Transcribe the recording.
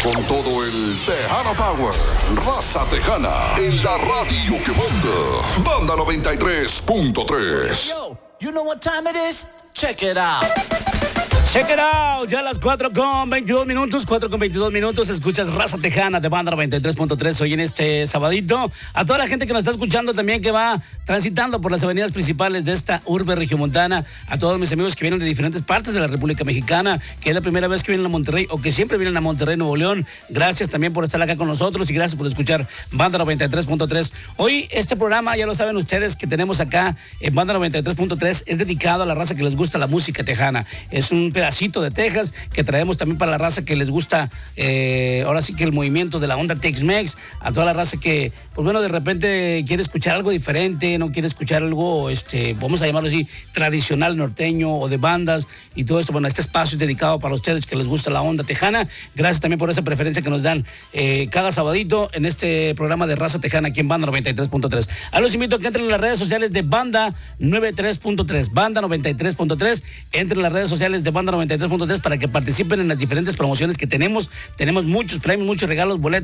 con todo el Tejano Power. Raza Tejana en la radio que manda. Banda 93.3. Yo, you know what time it is? Check it out. Check it out, ya a las 4:22 minutos, escuchas Raza Tejana de Banda 93.3 hoy en este sabadito. A toda la gente que nos está escuchando también, que va transitando por las avenidas principales de esta urbe regiomontana, a todos mis amigos que vienen de diferentes partes de la República Mexicana, que es la primera vez que vienen a Monterrey o que siempre vienen a Monterrey, Nuevo León. Gracias también por estar acá con nosotros y gracias por escuchar Banda 93.3. Hoy este programa, ya lo saben ustedes, que tenemos acá en Banda 93.3, es dedicado a la raza que les gusta la música tejana. Es un pedacito de Texas que traemos también para la raza que les gusta, ahora sí que el movimiento de la onda Tex-Mex, a toda la raza que, pues bueno, de repente quiere escuchar algo diferente, no quiere escuchar algo, vamos a llamarlo así, tradicional norteño o de bandas y todo esto. Bueno, este espacio es dedicado para ustedes que les gusta la onda tejana. Gracias también por esa preferencia que nos dan cada sabadito en este programa de Raza Tejana aquí en Banda 93.3. A los invito a que entren en las redes sociales de Banda 93.3, Banda 93.3, entren en las redes sociales de Banda 93.3 para que participen en las diferentes promociones que tenemos. Tenemos muchos premios, muchos regalos, boletos